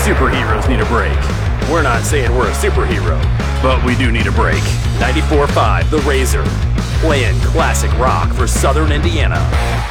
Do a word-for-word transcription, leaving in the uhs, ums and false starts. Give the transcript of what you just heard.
Superheroes need a break. We're not saying we're a superhero, but we do need a break. ninety-four point five The Razor, playing classic rock for Southern Indiana.